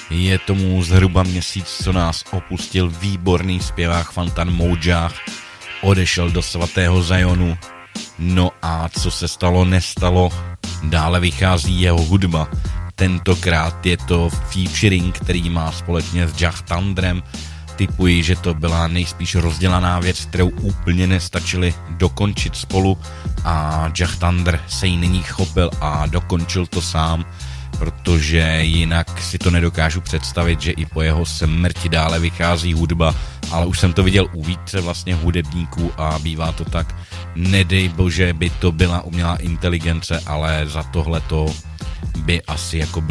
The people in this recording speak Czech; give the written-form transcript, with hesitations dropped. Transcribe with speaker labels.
Speaker 1: Je tomu zhruba měsíc, co nás opustil výborný zpěvák Fantan Mojah, odešel do svatého Zionu. No a co se stalo, nestalo. Dále vychází jeho hudba. Tentokrát je to featuring, který má společně s Jah Thunderem. Tipuji, že to byla nejspíš rozdělaná věc, kterou úplně nestačili dokončit spolu a Jah Thunder se jí nyní chopil a dokončil to sám, protože jinak si to nedokážu představit, že i po jeho smrti dále vychází hudba, ale už jsem to viděl u více vlastně hudebníků a bývá to tak, nedej bože by to byla umělá inteligence, ale za tohleto by asi jako